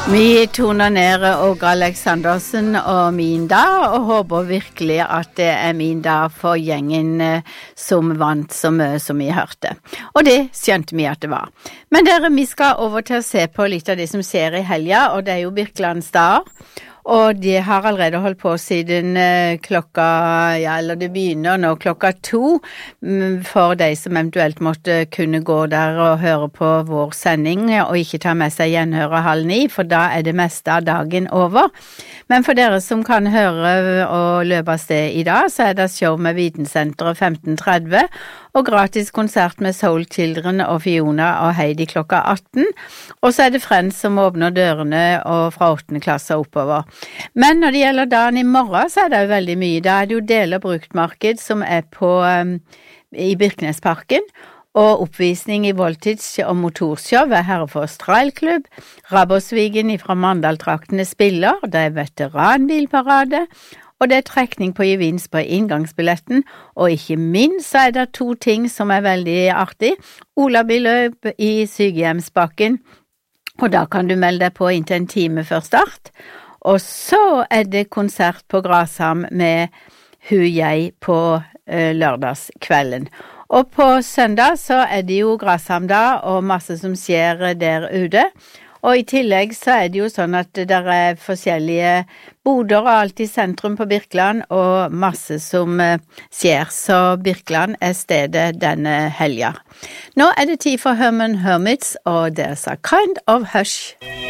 Vi toner ned Åge Aleksandersen og min dag, og håper virkelig at det min dag for gjengen som vant så mye som vi hørte. Og det skjønte vi at det var. Men dere, vi skal over til å se på litt av det som skjer i helga, og det jo Birkelands dag. Og de har allerede holdt på siden klokka, eller det begynner nå klokka 2, for de som eventuelt måtte kunne gå der og høre på vår sending, og ikke ta med seg gjenhør 8:30, for da det meste av dagen over. Men for dere som kan høre og løpe av sted i dag, så det show med Vitensenteret 15:30, og gratis konsert med Soul Children og Fiona og Heidi klokka 18, og så det Friends som åpner dørene og fra 8. klasse oppover. Men når det gjelder dagen i morgen, så det jo veldig mye. Da det jo del- og bruktmarked som på, i Birkenesparken, og oppvisning i voltage- og motorshow ved Herrefoss Trailklubb. Rabosvigen fra Mandal-traktene spiller, det veteranbilparade, og det trekning på gevinst på inngangsbilletten, og ikke minst så det 2 ting som veldig artig. Olabilløp i sykehjemsbakken, og da kan du melde deg på inntil en time før start. Og så det konsert på Grasham med Hu-Jeg på lørdagskvelden. Og på søndag så det jo Grasham da, og masse som skjer der ute. Og i tillegg så det jo sånn at det forskjellige boder og alt i sentrum på Birkeland, og masse som skjer. Så Birkeland stedet denne helga. Nå det tid for Herman Hermits, og There's a Kind of Hush.